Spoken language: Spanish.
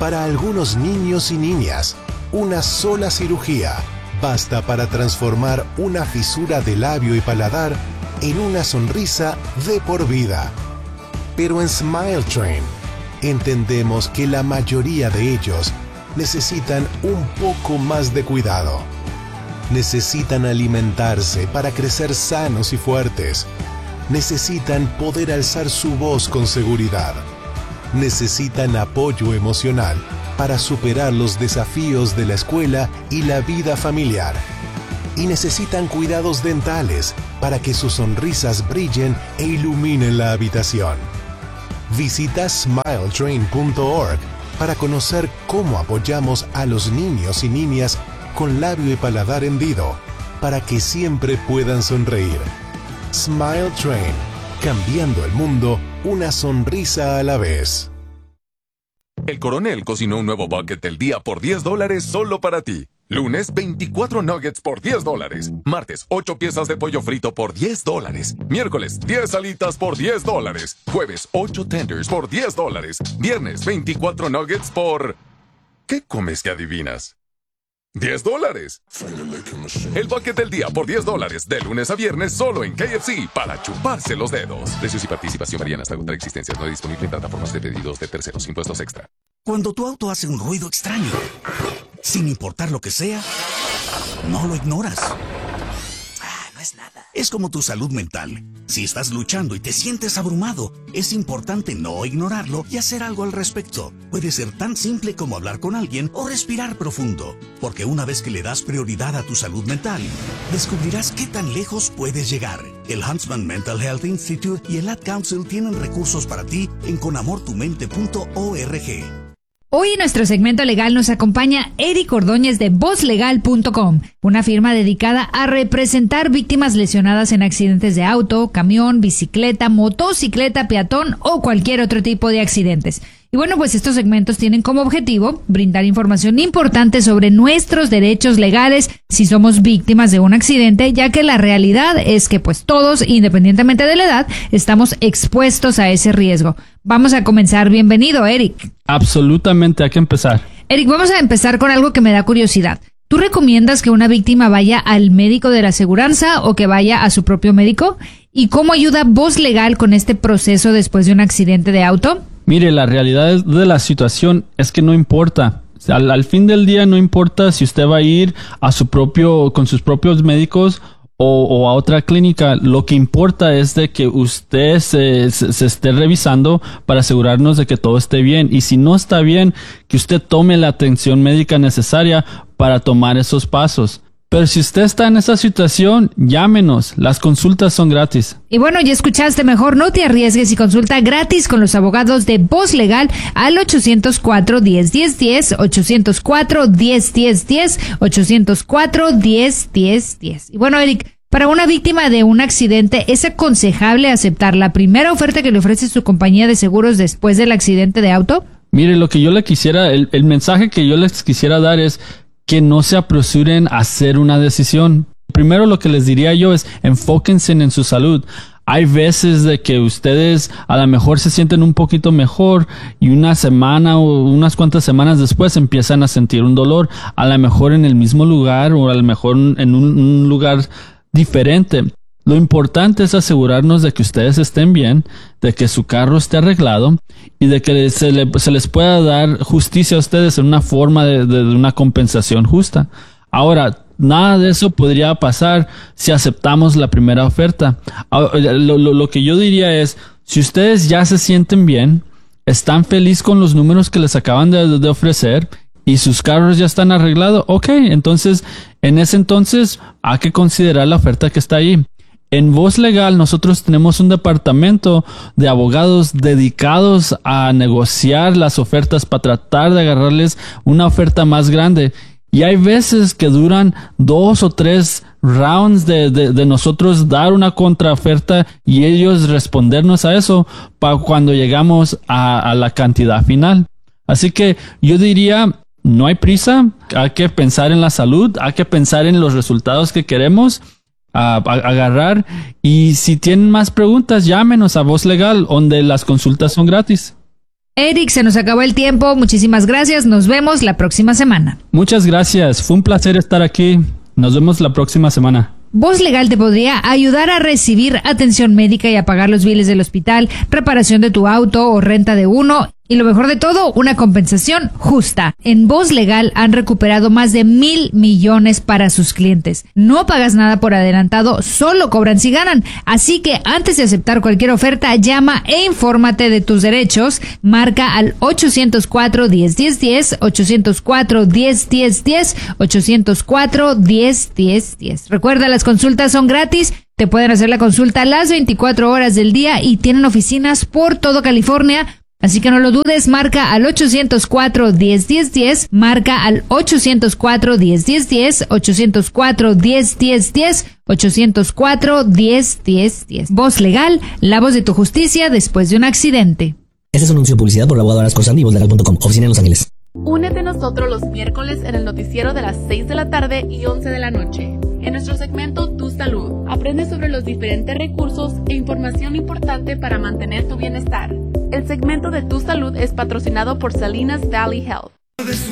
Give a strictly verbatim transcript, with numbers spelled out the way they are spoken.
Para algunos niños y niñas, una sola cirugía basta para transformar una fisura de labio y paladar en una sonrisa de por vida. Pero en Smile Train entendemos que la mayoría de ellos necesitan un poco más de cuidado. Necesitan alimentarse para crecer sanos y fuertes. Necesitan poder alzar su voz con seguridad. Necesitan apoyo emocional para superar los desafíos de la escuela y la vida familiar. Y necesitan cuidados dentales para que sus sonrisas brillen e iluminen la habitación. Visita smile train punto org para conocer cómo apoyamos a los niños y niñas con labio y paladar hendido para que siempre puedan sonreír. Smile Train, cambiando el mundo una sonrisa a la vez. El Coronel cocinó un nuevo bucket del día por diez dólares solo para ti. Lunes, veinticuatro nuggets por diez dólares. Martes, ocho piezas de pollo frito por diez dólares. Miércoles, diez alitas por diez dólares. Jueves, ocho tenders por diez dólares. Viernes, veinticuatro nuggets por... ¿Qué comes que adivinas? diez dólares. El bucket del día por diez dólares. De lunes a viernes solo en K F C para chuparse los dedos. Precios y participación varían hasta agotar existencias. No disponible en plataformas de pedidos de terceros. Impuestos extra. Cuando tu auto hace un ruido extraño, sin importar lo que sea, no lo ignoras. Ah, no es nada. Es como tu salud mental. Si estás luchando y te sientes abrumado, es importante no ignorarlo y hacer algo al respecto. Puede ser tan simple como hablar con alguien o respirar profundo, porque una vez que le das prioridad a tu salud mental, descubrirás qué tan lejos puedes llegar. El Huntsman Mental Health Institute y el Ad Council tienen recursos para ti en con amor tu mente punto org. Hoy en nuestro segmento legal nos acompaña Eric Ordóñez de voz legal punto com, una firma dedicada a representar víctimas lesionadas en accidentes de auto, camión, bicicleta, motocicleta, peatón o cualquier otro tipo de accidentes. Y bueno, pues estos segmentos tienen como objetivo brindar información importante sobre nuestros derechos legales si somos víctimas de un accidente, ya que la realidad es que pues todos, independientemente de la edad, estamos expuestos a ese riesgo. Vamos a comenzar. Bienvenido, Eric. Absolutamente, hay que empezar. Eric, vamos a empezar con algo que me da curiosidad. ¿Tú recomiendas que una víctima vaya al médico de la aseguranza o que vaya a su propio médico? ¿Y cómo ayuda Voz Legal con este proceso después de un accidente de auto? Mire, la realidad de la situación es que no importa. Al, al fin del día no importa si usted va a ir a su propio, con sus propios médicos o, o a otra clínica. Lo que importa es de que usted se, se, se esté revisando para asegurarnos de que todo esté bien. Y si no está bien, que usted tome la atención médica necesaria para tomar esos pasos. Pero si usted está en esa situación, llámenos. Las consultas son gratis. Y bueno, ya escuchaste, mejor no te arriesgues y consulta gratis con los abogados de Voz Legal al ochocientos cuatro, diez, diez, diez, ochocientos cuatro, diez, diez, diez, ochocientos cuatro, diez, diez, diez. Y bueno, Eric, para una víctima de un accidente, ¿es aconsejable aceptar la primera oferta que le ofrece su compañía de seguros después del accidente de auto? Mire, lo que yo le quisiera, el, el mensaje que yo les quisiera dar es que no se apresuren a hacer una decisión. Primero, lo que les diría yo es enfóquense en su salud. Hay veces de que ustedes a lo mejor se sienten un poquito mejor y una semana o unas cuantas semanas después empiezan a sentir un dolor, a lo mejor en el mismo lugar o a lo mejor en un, un lugar diferente. Lo importante es asegurarnos de que ustedes estén bien, de que su carro esté arreglado y de que se, le, se les pueda dar justicia a ustedes en una forma de, de, de una compensación justa. Ahora, nada de eso podría pasar si aceptamos la primera oferta. Lo, lo, lo que yo diría es, si ustedes ya se sienten bien, están felices con los números que les acaban de, de ofrecer y sus carros ya están arreglados, ok, entonces, en ese entonces, hay que considerar la oferta que está ahí. En Voz Legal nosotros tenemos un departamento de abogados dedicados a negociar las ofertas para tratar de agarrarles una oferta más grande. Y hay veces que duran dos o tres rounds de, de, de nosotros dar una contraoferta y ellos respondernos a eso para cuando llegamos a, a la cantidad final. Así que yo diría, no hay prisa, hay que pensar en la salud, hay que pensar en los resultados que queremos a, a, agarrar, y si tienen más preguntas, llámenos a Voz Legal, donde las consultas son gratis. Eric, se nos acabó el tiempo. Muchísimas gracias. Nos vemos la próxima semana. Muchas gracias. Fue un placer estar aquí. Nos vemos la próxima semana. Voz Legal te podría ayudar a recibir atención médica y a pagar los biles del hospital, reparación de tu auto o renta de uno. Y lo mejor de todo, una compensación justa. En Voz Legal han recuperado más de mil millones para sus clientes. No pagas nada por adelantado, solo cobran si ganan. Así que antes de aceptar cualquier oferta, llama e infórmate de tus derechos. Marca al ochocientos cuatro, diez, diez, diez, ochocientos cuatro, diez, diez, diez, ochocientos cuatro, diez, diez, diez. Recuerda, las consultas son gratis. Te pueden hacer la consulta las veinticuatro horas del día y tienen oficinas por todo California. Así que no lo dudes, marca al ochocientos cuatro, diez, diez, diez, marca al ochocientos cuatro, diez, diez, diez, ochocientos cuatro, diez, diez, diez, ochocientos cuatro, diez, diez, diez. Voz Legal, la voz de tu justicia después de un accidente. Este es un anuncio de publicidad por la abogada Horas Corsan y voz legal punto com, oficina en Los Ángeles. Únete a nosotros los miércoles en el noticiero de las seis de la tarde y once de la noche. En nuestro segmento Tu Salud, aprende sobre los diferentes recursos e información importante para mantener tu bienestar. El segmento de Tu Salud es patrocinado por Salinas Valley Health.